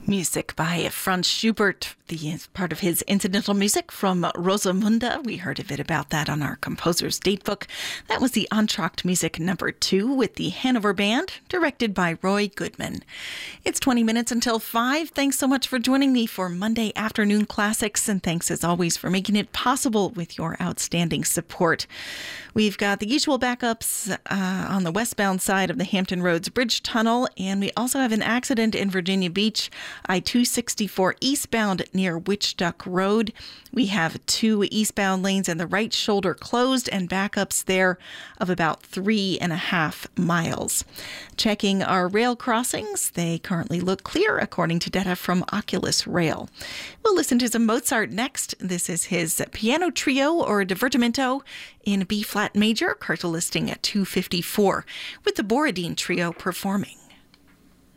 Music by Franz Schubert, the part of his incidental music from Rosamunde. We heard a bit about that on our composer's datebook. That was the Entr'acte Music number 2 with the Hanover Band, directed by Roy Goodman. It's 20 minutes until 5. Thanks so much for joining me for Monday Afternoon Classics, and thanks as always for making it possible with your outstanding support. We've got the usual backups on the westbound side of the Hampton Roads Bridge Tunnel, and we also have an accident in Virginia Beach, I-264 eastbound near Witch Duck Road. We have 2 eastbound lanes and the right shoulder closed and backups there of about 3.5 miles. Checking our rail crossings, they currently look clear according to data from Oculus Rail. We'll listen to some Mozart next. This is his piano trio or divertimento in B-flat major, cartel listing at 254, with the Borodin Trio performing.